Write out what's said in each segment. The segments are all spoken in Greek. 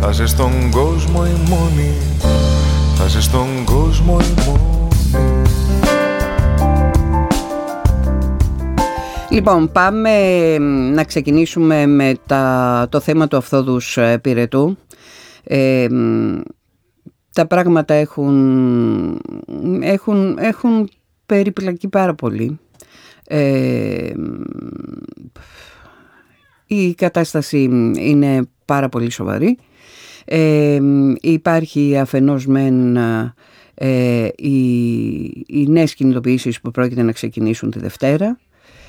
θα είσαι στον κόσμο η μόνη, θα είσαι στον κόσμο η μόνη. Λοιπόν, πάμε να ξεκινήσουμε με το θέμα του Αυθόδους Πυρετού. Τα πράγματα έχουν περιπλακεί πάρα πολύ. Η κατάσταση είναι πάρα πολύ σοβαρή. Υπάρχει αφενός μεν οι νέες κινητοποιήσεις που πρόκειται να ξεκινήσουν τη Δευτέρα.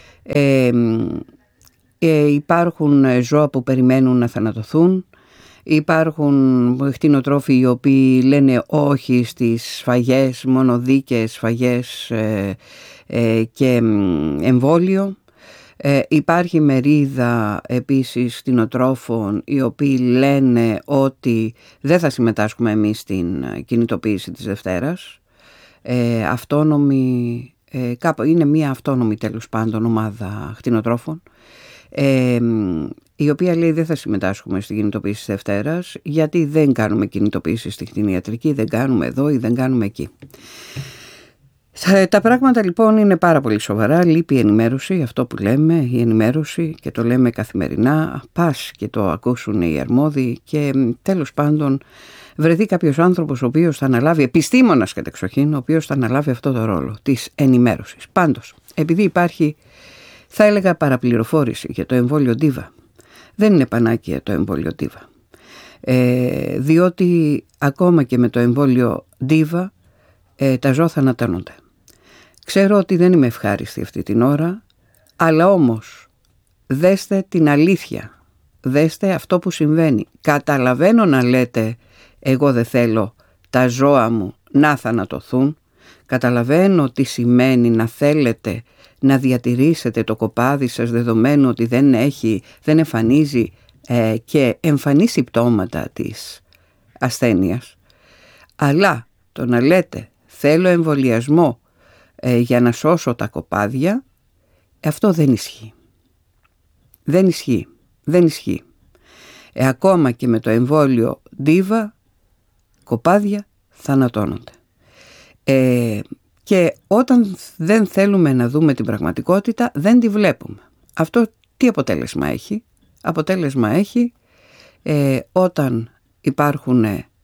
Υπάρχουν ζώα που περιμένουν να θανατωθούν. Υπάρχουν κτηνοτρόφοι οι οποίοι λένε όχι στις σφαγές, μόνο δίκαιες σφαγές και εμβόλιο. Υπάρχει μερίδα επίσης κτηνοτρόφων οι οποίοι λένε ότι δεν θα συμμετάσχουμε εμείς στην κινητοποίηση της Δευτέρας. Είναι μια αυτόνομη τέλος πάντων ομάδα κτηνοτρόφων, η οποία λέει δεν θα συμμετάσχουμε στην κινητοποίηση της Δευτέρας γιατί δεν κάνουμε κινητοποίηση στη κτηνιατρική, δεν κάνουμε εδώ ή δεν κάνουμε εκεί. Τα πράγματα λοιπόν είναι πάρα πολύ σοβαρά, λείπει η ενημέρωση, αυτό που λέμε, η ενημέρωση, και το λέμε καθημερινά, πας και το ακούσουν οι αρμόδιοι και τέλος πάντων βρεθεί κάποιος άνθρωπος ο οποίος θα αναλάβει, επιστήμονας κατεξοχήν, ο οποίος θα αναλάβει αυτό το ρόλο της ενημέρωσης. Πάντως, επειδή υπάρχει, θα έλεγα, παραπληροφόρηση για το εμβόλιο Diva, δεν είναι πανάκια το εμβόλιο Diva, διότι ακόμα και με το εμβόλιο Diva τα ζώα θανατώνονται. Ξέρω ότι δεν είμαι ευχάριστη αυτή την ώρα, αλλά όμως δέστε την αλήθεια, δέστε αυτό που συμβαίνει. Καταλαβαίνω να λέτε εγώ δεν θέλω τα ζώα μου να θανατωθούν, καταλαβαίνω τι σημαίνει να θέλετε να διατηρήσετε το κοπάδι σας δεδομένου ότι δεν εμφανίζει και εμφανεί συμπτώματα της ασθένειας, αλλά το να λέτε θέλω εμβολιασμό για να σώσω τα κοπάδια, αυτό δεν ισχύει. Δεν ισχύει. Ακόμα και με το εμβόλιο Diva, κοπάδια θανατώνονται. Και όταν δεν θέλουμε να δούμε την πραγματικότητα, δεν τη βλέπουμε. Αυτό τι αποτέλεσμα έχει? Αποτέλεσμα έχει όταν υπάρχουν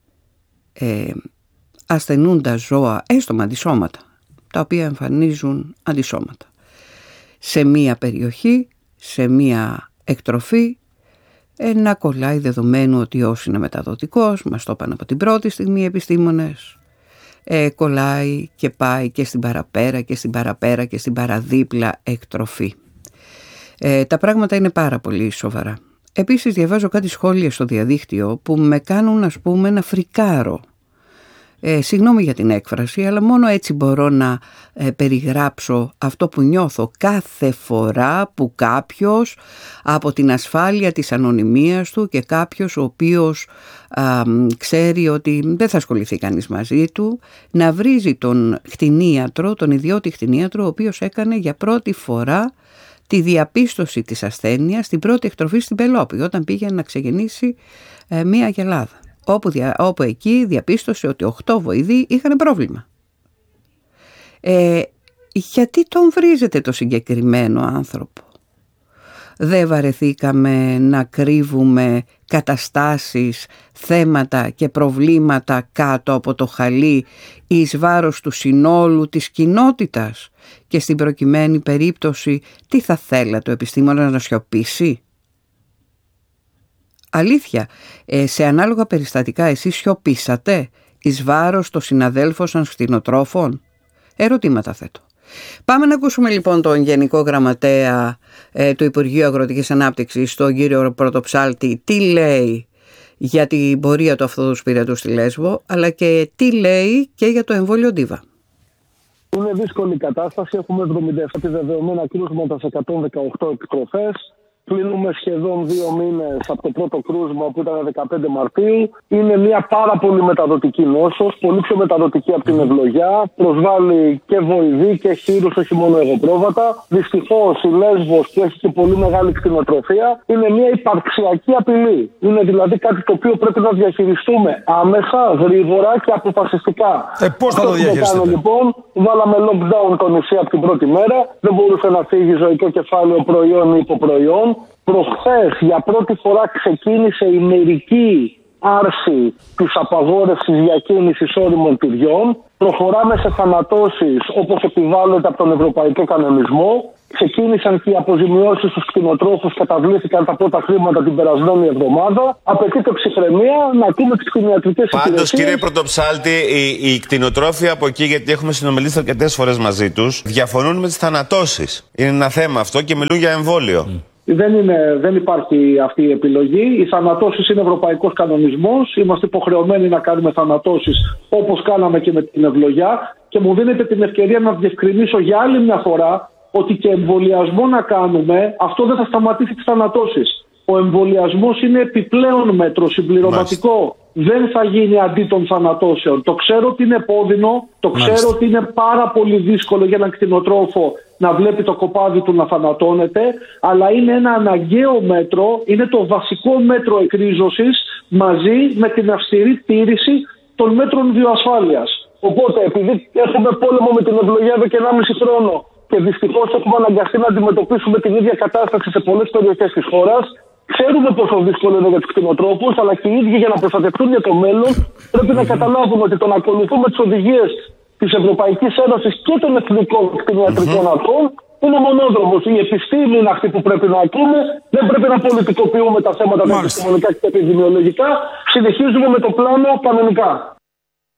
ασθενούντα ζώα, έστω με αντισώματα, τα οποία εμφανίζουν αντισώματα σε μία περιοχή, σε μία εκτροφή, να κολλάει δεδομένου ότι όσοι είναι μεταδοτικός, μας το είπαν από την πρώτη στιγμή οι επιστήμονες, κολλάει και πάει και στην παραπέρα και στην παραπέρα και στην παραδίπλα εκτροφή. Τα πράγματα είναι πάρα πολύ σοβαρά. Επίσης διαβάζω κάτι σχόλια στο διαδίκτυο που με κάνουν, ας πούμε, να φρικάρω. Συγγνώμη για την έκφραση, αλλά μόνο έτσι μπορώ να περιγράψω αυτό που νιώθω κάθε φορά που κάποιος από την ασφάλεια της ανωνυμίας του και κάποιος ο οποίος ξέρει ότι δεν θα ασχοληθεί κανείς μαζί του, να βρίζει τον κτηνίατρο, τον ιδιώτη κτηνίατρο, ο οποίος έκανε για πρώτη φορά τη διαπίστωση της ασθένειας στην πρώτη εκτροφή στην Πελώπη, όταν πήγε να ξεκινήσει μία αγελάδα. Όπου εκεί διαπίστωσε ότι 8 βοηδοί είχαν πρόβλημα. Γιατί τον βρίζετε το συγκεκριμένο άνθρωπο? Δεν βαρεθήκαμε να κρύβουμε καταστάσεις, θέματα και προβλήματα κάτω από το χαλί εις βάρος του συνόλου της κοινότητας? Και στην προκειμένη περίπτωση τι θα θέλατε, ο επιστήμονας να σιωπήσει? Αλήθεια, σε ανάλογα περιστατικά εσείς σιωπήσατε εις βάρος των συναδέλφων σας κτηνοτρόφων? Ερωτήματα θέτω. Πάμε να ακούσουμε λοιπόν τον Γενικό Γραμματέα του Υπουργείου Αγροτικής Ανάπτυξης, τον κύριο Πρωτοψάλτη, τι λέει για την πορεία του Αυθόδους Πυρετού στη Λέσβο, αλλά και τι λέει και για το εμβόλιο Diva. Είναι δύσκολη η κατάσταση. Έχουμε 77 δεδομένα κρούσματα σε 118 εκτροφές. Κλείνουμε σχεδόν 2 μήνες από το πρώτο κρούσμα που ήταν 15 Μαρτίου. Είναι μια πάρα πολύ μεταδοτική νόσος, πολύ πιο μεταδοτική από την ευλογιά. Προσβάλλει και βοηδή και χείρους, όχι μόνο εγωπρόβατα. Δυστυχώς η Λέσβος, που έχει και πολύ μεγάλη κτηνοτροφία, είναι μια υπαρξιακή απειλή. Είναι δηλαδή κάτι το οποίο πρέπει να διαχειριστούμε άμεσα, γρήγορα και αποφασιστικά. Πώς θα το διαχειριστείτε? Λοιπόν, βάλαμε lockdown το νησί από την πρώτη μέρα. Δεν μπορούσε να φύγει ζωικό κεφάλαιο, προϊόν ή υποπροϊόν. Προχθές για πρώτη φορά ξεκίνησε η μερική άρση της απαγόρευσης διακίνησης ώριμων τυριών. Προχωράμε σε θανατώσεις όπως επιβάλλεται από τον Ευρωπαϊκό Κανονισμό. Ξεκίνησαν και οι αποζημιώσεις στους κτηνοτρόφους, καταβλήθηκαν τα πρώτα χρήματα την περασμένη εβδομάδα. Απαιτείται ψυχραιμία, να ακούμε τις κτηνιατρικές υπηρεσίες. Πάντως, κύριε Πρωτοψάλτη, οι κτηνοτρόφοι από εκεί, γιατί έχουμε συνομιλήσει αρκετές φορές μαζί τους, διαφωνούν με τις θανατώσεις. Είναι ένα θέμα αυτό και μιλούν για εμβόλιο. Δεν υπάρχει αυτή η επιλογή. Οι θανατώσεις είναι ευρωπαϊκός κανονισμός. Είμαστε υποχρεωμένοι να κάνουμε θανατώσεις όπως κάναμε και με την ευλογιά. Και μου δίνετε την ευκαιρία να διευκρινίσω για άλλη μια φορά ότι και εμβολιασμό να κάνουμε, αυτό δεν θα σταματήσει τις θανατώσεις. Ο εμβολιασμός είναι επιπλέον μέτρο, συμπληρωματικό. Δεν θα γίνει αντί των θανατώσεων. Το ξέρω ότι είναι επώδυνο, το ξέρω ότι είναι πάρα πολύ δύσκολο για έναν κτηνοτρόφο να βλέπει το κοπάδι του να θανατώνεται, αλλά είναι ένα αναγκαίο μέτρο, είναι το βασικό μέτρο εκρίζωσης μαζί με την αυστηρή τήρηση των μέτρων βιοασφάλειας. Οπότε, επειδή έχουμε πόλεμο με την ευλογιά εδώ και 1,5 χρόνο και δυστυχώς έχουμε αναγκαστεί να αντιμετωπίσουμε την ίδια κατάσταση σε πολλές περιοχές της χώρας, ξέρουμε πόσο δύσκολο είναι για τους κτηνοτρόφους, αλλά και οι ίδιοι για να προστατευτούν για το μέλλον πρέπει να καταλάβουμε ότι το να ακολουθούμε τις οδηγίες της Ευρωπαϊκής Ένωσης και των εθνικών κτηνιατρικών αρχών είναι ο μονόδρομος. Η επιστήμη είναι αυτή που πρέπει να ακούμε. Δεν πρέπει να πολιτικοποιούμε τα θέματα τα επιστημονικά και τα επιδημιολογικά. Συνεχίζουμε με το πλάνο κανονικά.